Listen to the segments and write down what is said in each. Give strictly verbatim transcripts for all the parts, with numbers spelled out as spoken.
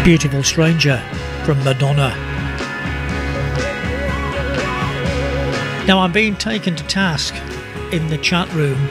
Beautiful Stranger from Madonna. Now I'm being taken to task in the chat room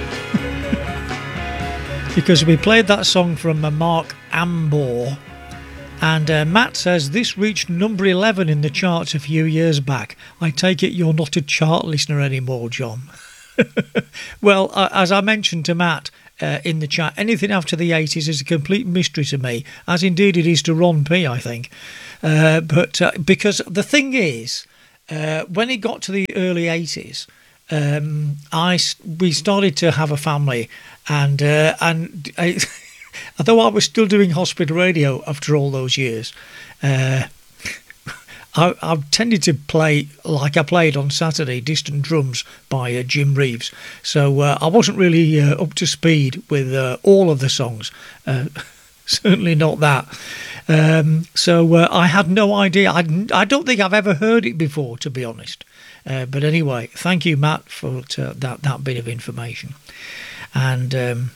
because we played that song from uh, Mark Ambor, and uh, Matt says this reached number eleven in the charts a few years back. I take it you're not a chart listener anymore, John. Well, uh, as I mentioned to Matt uh, in the chat, anything after the eighties is a complete mystery to me, as indeed it is to Ron P, I think. Uh, but uh, because the thing is, uh, when it got to the early eighties, um, I we started to have a family, and uh, and I, although I was still doing hospital radio after all those years, uh, I, I've tended to play, like I played on Saturday, Distant Drums by uh, Jim Reeves. So uh, I wasn't really uh, up to speed with uh, all of the songs. Uh, certainly not that. Um, so uh, I had no idea. I, I don't think I've ever heard it before, to be honest. Uh, but anyway, thank you, Matt, for uh, that, that bit of information. And Um,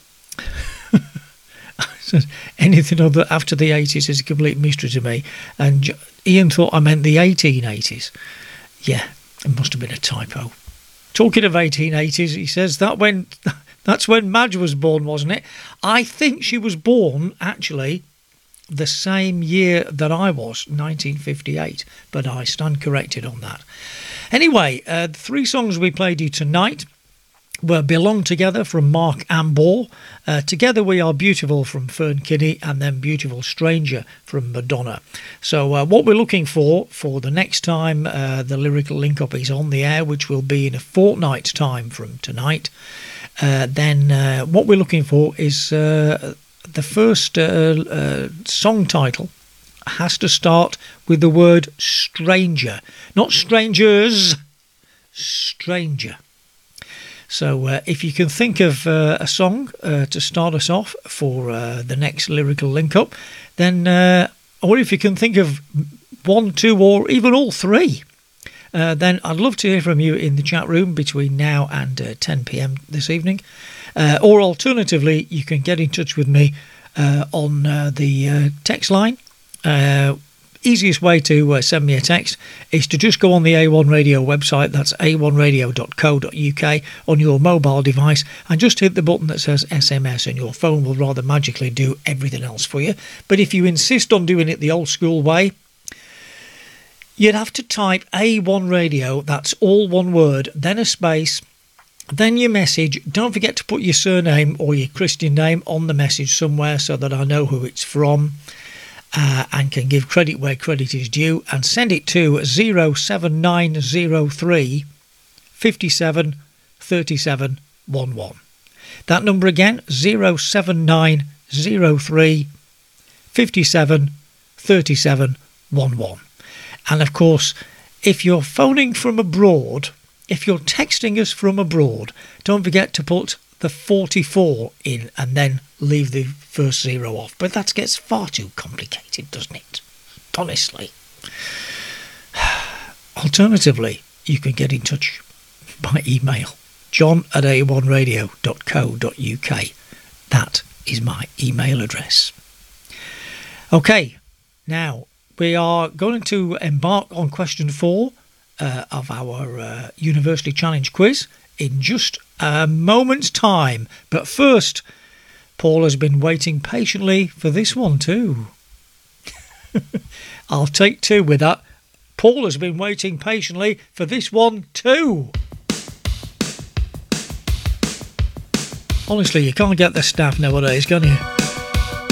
anything other after the eighties is a complete mystery to me. And Ian thought I meant the eighteen eighties. Yeah, it must have been a typo. Talking of eighteen eighties, he says that when that's when Madge was born, wasn't it? I think she was born actually the same year that I was, nineteen fifty-eight, but I stand corrected on that. Anyway, uh, the three songs we played you tonight were Belong Together from Mark Ambor, uh, Together We Are Beautiful from Fern Kinney, and then Beautiful Stranger from Madonna. So uh, what we're looking for for the next time uh, the Lyrical Link-Up is on the air, which will be in a fortnight's time from tonight, uh, then uh, what we're looking for is uh, the first uh, uh, song title has to start with the word stranger. Not strangers, stranger. So uh, if you can think of uh, a song uh, to start us off for uh, the next Lyrical Link-Up, then, uh, or if you can think of one, two, or even all three, uh, then I'd love to hear from you in the chat room between now and uh, ten p.m. this evening. Uh, or alternatively, you can get in touch with me uh, on uh, the uh, text line. Uh, easiest way to uh, send me a text is to just go on the A one Radio website. That's a one radio dot co dot uk on your mobile device, and just hit the button that says S M S, and your phone will rather magically do everything else for you. But if you insist on doing it the old school way, you'd have to type A one Radio, that's all one word, then a space, then your message. Don't forget to put your surname or your Christian name on the message somewhere so that I know who it's from. Uh, and can give credit where credit is due, and send it to zero seven nine zero three five seven three seven one one. That number again, zero seven nine zero three five seven three seven one one. And of course, if you're phoning from abroad, if you're texting us from abroad, don't forget to put the forty-four in and then leave the first zero off. But that gets far too complicated, doesn't it? Honestly. Alternatively, you can get in touch by email, john at a one radio dot co dot uk. That is my email address. Okay, now we are going to embark on question four uh, of our uh, University Challenge quiz in just a moment's time. But first, Paul has been waiting patiently for this one too. I'll take two with that. Paul has been waiting patiently for this one too. Honestly, you can't get the staff nowadays, can you?